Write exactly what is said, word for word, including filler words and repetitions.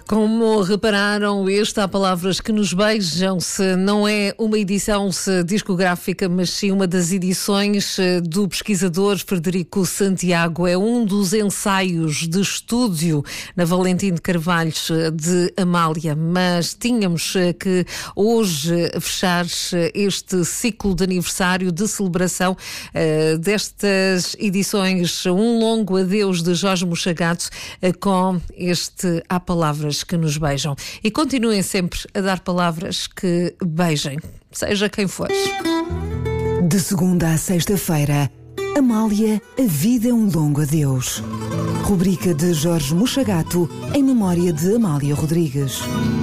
Como repararam, este Há Palavras que Nos Beijam-se não é uma edição discográfica, mas sim uma das edições do pesquisador Frederico Santiago. É um dos ensaios de estúdio na Valentim de Carvalho de Amália. Mas tínhamos que hoje fechar este ciclo de aniversário de celebração uh, destas edições Um Longo Adeus de Jorge Mochagato uh, com este Há Palavras que Nos Beijam. E continuem sempre a dar palavras que beijem, seja quem for. De segunda a sexta-feira, Amália, a vida é um longo adeus. Rubrica de Jorge Mochagato em memória de Amália Rodrigues.